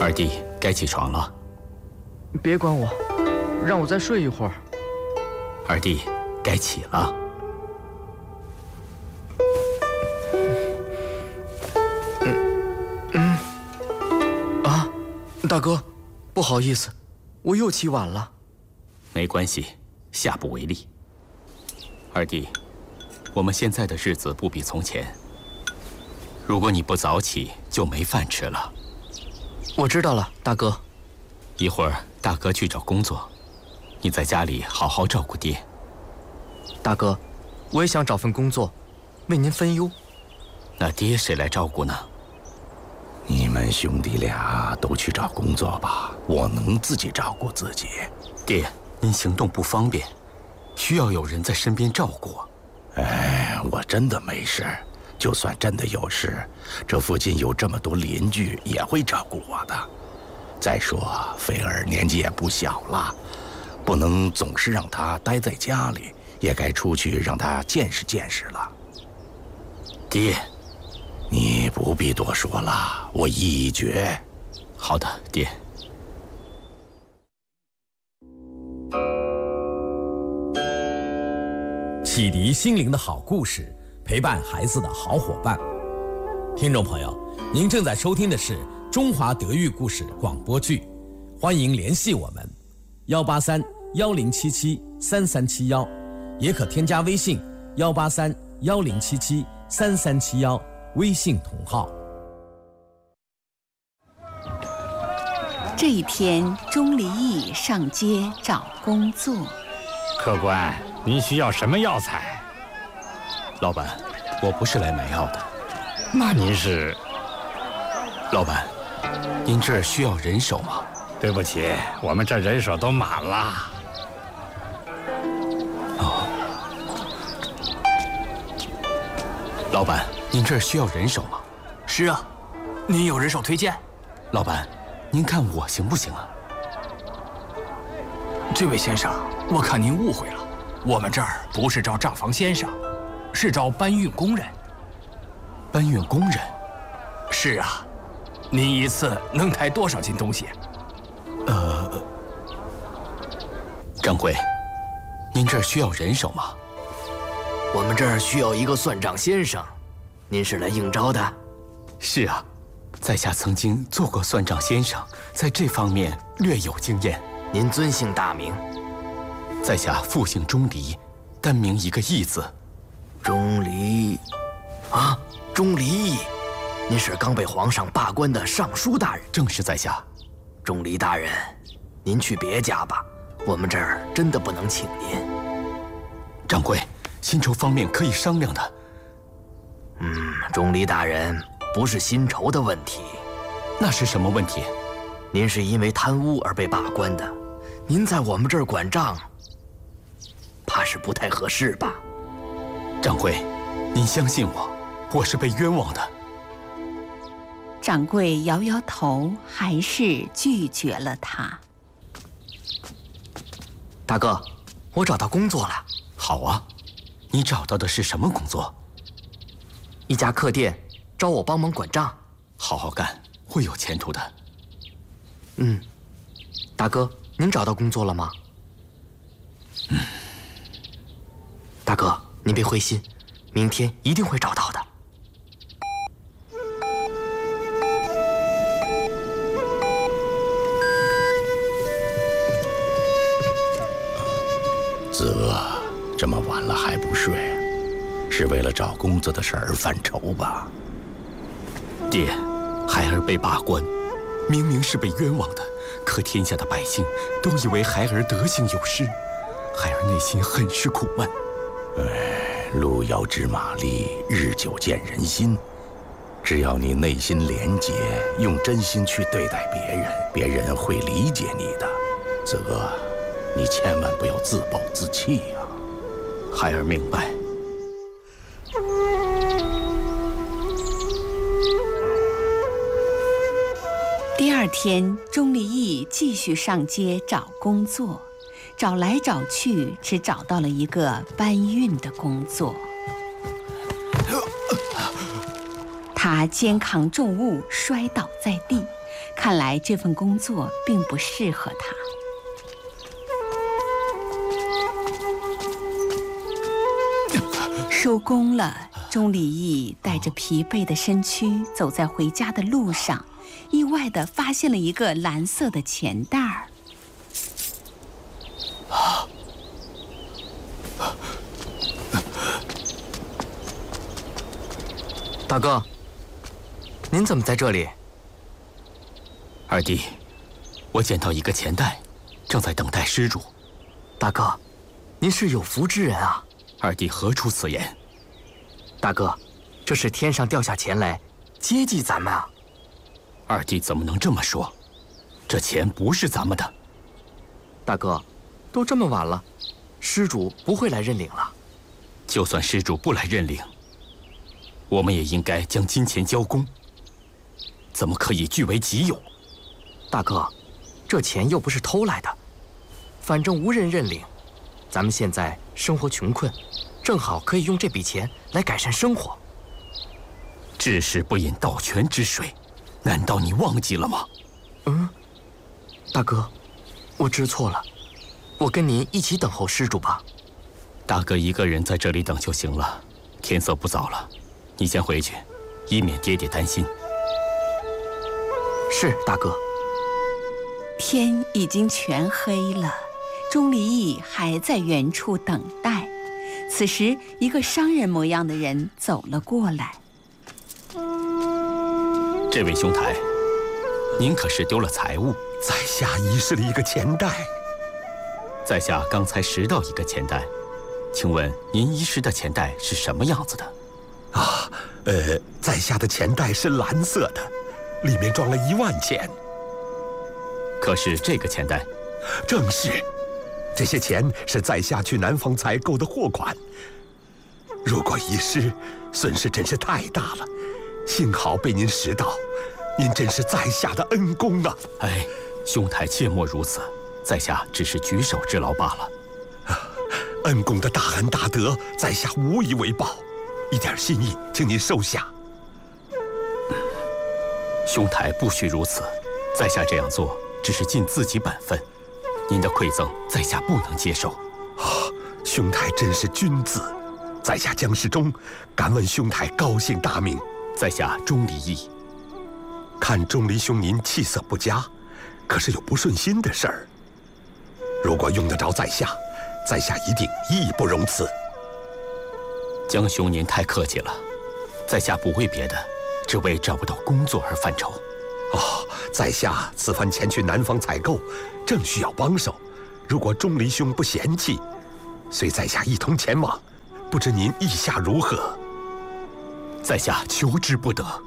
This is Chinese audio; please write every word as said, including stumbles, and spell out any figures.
二弟，该起床了。 别管我，让我再睡一会儿。 二弟，该起了。 嗯嗯。啊，大哥，不好意思，我又起晚了。 没关系，下不为例。二弟，我们现在的日子不比从前。如果你不早起，就没饭吃了。 我知道了，大哥。 一会儿大哥去找工作，你在家里好好照顾爹。 大哥，我也想找份工作，为您分忧。 那爹谁来照顾呢？ 你们兄弟俩都去找工作吧，我能自己照顾自己。 爹，您行动不方便，需要有人在身边照顾。 哎，我真的没事。就算真的有事，这附近有这么多邻居也会照顾我的。再说菲儿年纪也不小了，不能总是让她待在家里，也该出去让她见识见识了。 爹， 你不必多说了，我意已决。 好的，爹。 启迪心灵的好故事，陪伴孩子的好伙伴。听众朋友，您正在收听的是中华德育故事广播剧，欢迎联系我们幺八三幺零七七三三七幺，也可添加微信幺八三幺零七七三三七幺，微信同号。 这一天，钟离义上街找工作。 客官，您需要什么药材？ 老板，我不是来买药的。 那您是？ 老板，您这儿需要人手吗？ 对不起，我们这人手都满了。 哦。老板，您这儿需要人手吗？ 是啊，您有人手推荐？ 老板，您看我行不行啊？ 这位先生，我看您误会了，我们这儿不是招账房先生，是招搬运工人。 搬运工人？ 是啊，您一次能抬多少斤东西？ 呃，掌柜，您这儿需要人手吗？ 我们这儿需要一个算账先生，您是来应招的？ 是啊，在下曾经做过算账先生，在这方面略有经验。 您尊姓大名？ 在下父姓钟离，单名一个义字。 钟离，啊，钟离义，您是刚被皇上罢官的尚书大人。 正是在下。 钟离大人，您去别家吧，我们这儿真的不能请您。 掌柜，薪酬方面可以商量的。 嗯，钟离大人，不是薪酬的问题。 那是什么问题？ 您是因为贪污而被罢官的，您在我们这儿管账，怕是不太合适吧？ 掌柜，您相信我，我是被冤枉的。 掌柜摇摇头，还是拒绝了他。 大哥，我找到工作了。 好啊，你找到的是什么工作？ 一家客店，招我帮忙管账。 好好干，会有前途的。 嗯，大哥，您找到工作了吗？ 嗯， 大哥，您别灰心，明天一定会找到的。 子娥，这么晚了还不睡，是为了找工作的事儿犯愁吧？ 爹，孩儿被罢官，明明是被冤枉的，可天下的百姓都以为孩儿德行有失，孩儿内心很是苦闷。 哎，路遥知马力，日久见人心。只要你内心廉洁，用真心去对待别人，别人会理解你的。子娥，你千万不要自暴自弃呀！ 孩儿明白。 第二天，钟离义继续上街找工作，找来找去，只找到了一个搬运的工作。他肩扛重物摔倒在地， 看来这份工作并不适合他。收工了，钟离义带着疲惫的身躯走在回家的路上，意外地发现了一个蓝色的钱袋儿。 大哥，您怎么在这里？ 二弟，我捡到一个钱袋，正在等待施主。 大哥，您是有福之人啊！ 二弟何出此言？ 大哥，这是天上掉下钱来，接济咱们啊！ 二弟怎么能这么说？这钱不是咱们的。 大哥，都这么晚了，施主不会来认领了。 就算施主不来认领，我们也应该将金钱交公，怎么可以据为己有？ 大哥，这钱又不是偷来的，反正无人认领。咱们现在生活穷困，正好可以用这笔钱来改善生活。 治世不饮盗泉之水，难道你忘记了吗？ 嗯，大哥，我知错了，我跟您一起等候施主吧。 大哥一个人在这里等就行了，天色不早了，你先回去，以免爹爹担心。 是，大哥。 天已经全黑了，钟离义还在原处等待。此时，一个商人模样的人走了过来。 这位兄台，您可是丢了财物？ 在下遗失了一个钱袋。 在下刚才拾到一个钱袋，请问您遗失的钱袋是什么样子的？ 啊，呃，在下的钱袋是蓝色的，里面装了一万钱。 可是这个钱袋， 正是，这些钱是在下去南方采购的货款。如果遗失，损失真是太大了。幸好被您拾到，您真是在下的恩公啊！ 哎，兄台切莫如此，在下只是举手之劳罢了。 啊，恩公的大恩大德，在下无以为报，一点心意，请您收下。 兄台不须如此，在下这样做只是尽自己本分，您的馈赠，在下不能接受。 啊，兄台真是君子，在下江世忠，敢问兄台高姓大名？ 在下钟离义。 看钟离兄您气色不佳，可是有不顺心的事儿。如果用得着在下，在下一定义不容辞。 江兄您太客气了，在下不为别的，只为找不到工作而犯愁。 哦，在下此番前去南方采购，正需要帮手。如果钟离兄不嫌弃，随在下一同前往，不知您意下如何？ 在下求之不得。